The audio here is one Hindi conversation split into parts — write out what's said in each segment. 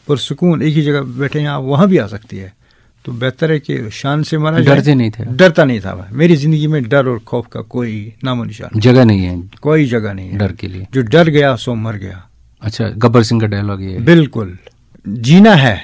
पुरसुकून एक ही जगह बैठे हैं, आप वहाँ भी आ सकती है। तो बेहतर है कि शान से मारा जाए। डरता नहीं था। मेरी जिंदगी में डर और खौफ का कोई नामो निशान जगह नहीं है, कोई जगह नहीं है डर के लिए। जो डर गया सो मर गया। अच्छा, गब्बर सिंह का डायलॉग ये है। बिल्कुल, जीना है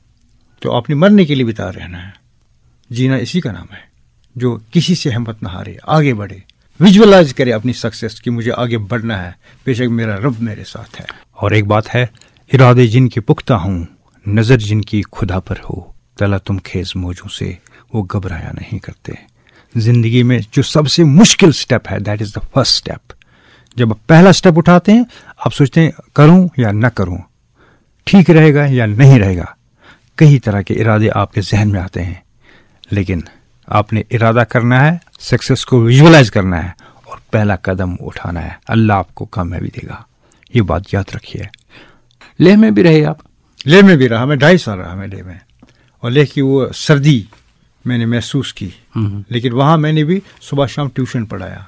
तो अपने मरने के लिए भी तैयार रहना है। जीना इसी का नाम है जो किसी से हिम्मत न हारे, आगे बढ़े, विजुअलाइज करे अपनी सक्सेस की मुझे आगे बढ़ना है, बेशक मेरा रब मेरे साथ है। और एक बात है, इरादे जिनके पुख्ता हूँ, नजर जिनकी खुदा पर हो, तला तुम खेज मौजों से वो घबराया नहीं करते। जिंदगी में जो सबसे मुश्किल स्टेप है, that is the first step. जब आप पहला स्टेप उठाते हैं, आप सोचते हैं करूं या न करूं, ठीक रहेगा या नहीं रहेगा। कई तरह के इरादे आपके जहन में आते हैं, लेकिन आपने इरादा करना है, सक्सेस को विजुअलाइज करना है और पहला कदम उठाना है। अल्लाह आपको कामयाबी देगा, ये बात याद रखिए। लेह में भी रहे आप? लेह में भी रहा मैं, 2.5 साल रहा मैं लेह में। और लेह की वो सर्दी मैंने महसूस की, लेकिन वहाँ मैंने भी सुबह शाम ट्यूशन पढ़ाया।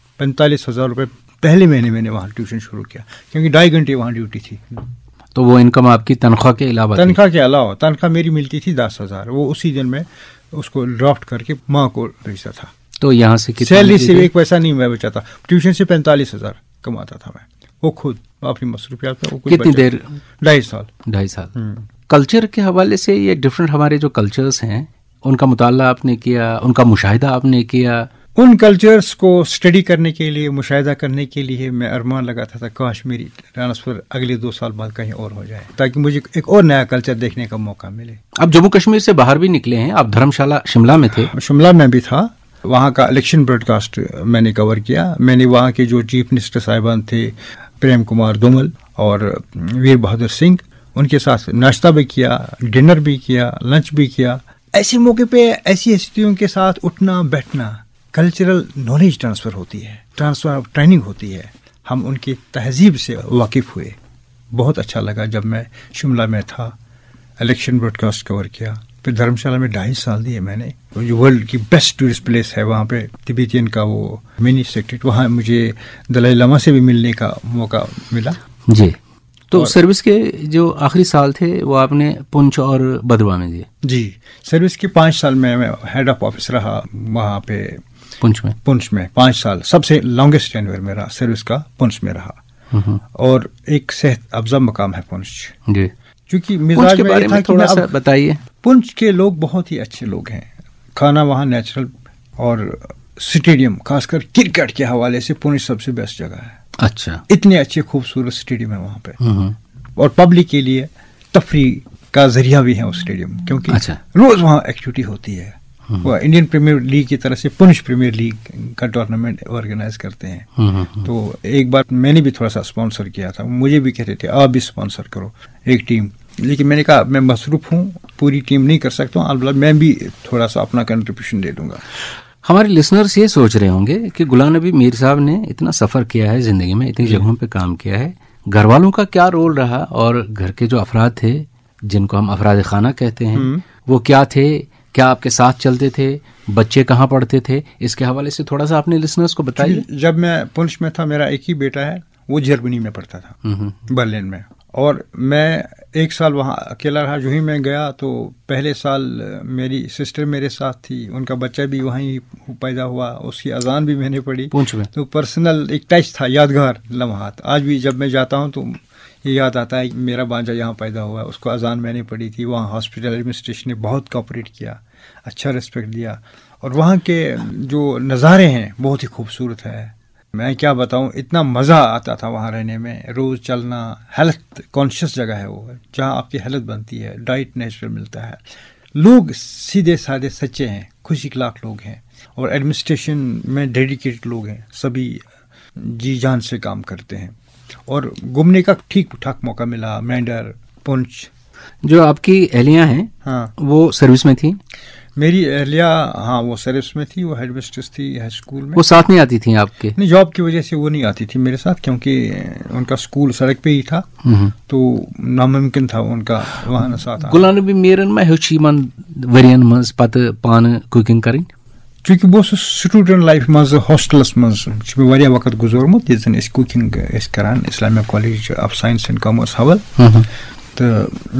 45,000 रुपये पहले महीने मैंने वहाँ ट्यूशन शुरू किया, क्योंकि 2.5 घंटे वहाँ ड्यूटी थी। तो वो इनकम आपकी तनख्वाह के अलावा? तनख्वाह के अलावा, तनख्वाह मेरी मिलती थी 10,000, वो उसी दिन में उसको ड्राफ्ट करके माँ को भेजता था। तो यहाँ से सैलरी से एक पैसा नहीं मैं बचाता, ट्यूशन से 45,000 कमाता था मैं, वो खुद अपनी मसरूफियात। कितनी देर? 2.5 साल। 2.5 साल। कल्चर के हवाले से ये डिफरेंट हमारे जो कल्चर्स हैं, उनका मुताला आपने किया, उनका मुशाहिदा आपने किया? उन कल्चर्स को स्टडी करने के लिए, मुशाहिदा करने के लिए मैं अरमान लगाता था काश मेरी ट्रांसफर अगले 2 साल बाद कहीं और हो जाए, ताकि मुझे एक और नया कल्चर देखने का मौका मिले। आप जम्मू कश्मीर से बाहर भी निकले हैं, आप धर्मशाला शिमला में थे? शिमला में भी था, वहाँ का इलेक्शन ब्रॉडकास्ट मैंने कवर किया। मैंने वहाँ के जो चीफ मिनिस्टर साहिबान थे, प्रेम कुमार धूमल और वीर बहादुर सिंह, उनके साथ नाश्ता भी किया, डिनर भी किया, लंच भी किया। ऐसे मौके पे ऐसी हस्तियों के साथ उठना बैठना, कल्चरल नॉलेज ट्रांसफर होती है, ट्रांसफर ऑफ ट्रेनिंग होती है। हम उनकी तहजीब से वाकिफ हुए। बहुत अच्छा लगा जब मैं शिमला में था, इलेक्शन ब्रॉडकास्ट कवर किया। फिर धर्मशाला में 2.5 साल दिए मैंने। जो वर्ल्ड की बेस्ट टूरिस्ट प्लेस है वहाँ पे, तिब्बतियन का वो मिनी सेक्रेटरी, वहाँ मुझे दलाई लामा से भी मिलने का मौका मिला। जी, तो सर्विस के जो आखिरी साल थे वो आपने पुंछ और भदरवा में दिए? जी, सर्विस के 5 साल में मैं हेड ऑफ ऑफिस रहा वहाँ पे पुंछ में 5 साल। सबसे लॉन्गेस्ट टेन्योर मेरा सर्विस का पुंछ में रहा। और एक सेहत अफजा मकाम है पुंछ जी। क्योंकि मिजाज के बारे में थोड़ा सा बताइए। पुंछ के लोग बहुत ही अच्छे लोग हैं, खाना वहाँ नेचुरल, और स्टेडियम खासकर क्रिकेट के हवाले से पुंछ सबसे बेस्ट जगह है। अच्छा, इतने अच्छे खूबसूरत स्टेडियम है वहाँ पे, और पब्लिक के लिए तफरी का जरिया भी है उस स्टेडियम, क्योंकि रोज वहाँ एक्टिविटी होती है। वो इंडियन प्रीमियर लीग की तरह से पुंछ प्रीमियर लीग का टूर्नामेंट ऑर्गेनाइज करते हैं। तो एक बार मैंने भी थोड़ा सा स्पॉन्सर किया था, मुझे भी कहते थे आप भी स्पॉन्सर करो एक टीम, लेकिन मैंने कहा मैं मसरूफ हूँ, पूरी टीम नहीं कर सकता हूँ, अलबत्ता मैं भी थोड़ा सा अपना कंट्रीब्यूशन दे दूंगा। हमारे लिसनर्स ये सोच रहे होंगे कि गुलाम नबी मीर साहब ने इतना सफर किया है जिंदगी में, इतनी जगहों पे काम किया है, घर वालों का क्या रोल रहा, और घर के जो अफराद थे जिनको हम अफराद खाना कहते हैं वो क्या थे, क्या आपके साथ चलते थे, बच्चे कहाँ पढ़ते थे, इसके हवाले से थोड़ा सा अपने लिसनर्स को बताइए। जब मैं पुंछ में था, मेरा एक ही बेटा है, वो जर्मनी में पढ़ता था, बर्लिन में, और मैं 1 साल वहाँ अकेला रहा। जो ही मैं गया तो पहले साल मेरी सिस्टर मेरे साथ थी, उनका बच्चा भी वहीं पैदा हुआ, उसकी अजान भी मैंने पढ़ी पुंछ में। तो पर्सनल एक टच था, यादगार लम्हात। आज भी जब मैं जाता हूँ तो ये याद आता है कि मेरा भांजा यहाँ पैदा हुआ, उसको अजान मैंने पढ़ी थी। वहाँ हॉस्पिटल एडमिनिस्ट्रेशन ने बहुत कोऑपरेट किया, अच्छा रिस्पेक्ट दिया, और वहाँ के जो नज़ारे हैं बहुत ही खूबसूरत है। मैं क्या बताऊँ, इतना मज़ा आता था वहाँ रहने में, रोज़ चलना। हेल्थ कॉन्शियस जगह है वो, जहाँ आपकी हेल्थ बनती है, डाइट नेचुरल मिलता है, लोग सीधे साधे सच्चे हैं, खुश इखलाक लोग हैं, और एडमिनिस्ट्रेशन में डेडिकेटेड लोग हैं, सभी जी जान से काम करते हैं। और घूमने का ठीक ठाक मौका मिला, मेंढर, पुंछ। जो आपकी अहलियाँ हैं, हाँ, वो सर्विस में थी? मेरी अहलिया, हाँ, वो सर्विस में थी, वो हेड मिस्ट्रेस थी हाई स्कूल में। वो साथ नहीं आती थी आपके? नहीं, जॉब की वजह से वो नहीं आती थी मेरे साथ, क्योंकि उनका स्कूल सड़क पे ही था, तो नामुमकिन था उनका वहाँ न साथ। गुलाम नबी मीरन में हेची मन वरियन मज पत पान कुकिंग करें? चूँकि बह स्टूडेंट लाइफ मज हॉस्टलस मज वारिया वक्त गुजरमुत, ये जन कुकिंग करान Islamia college of science and commerce हवल। तो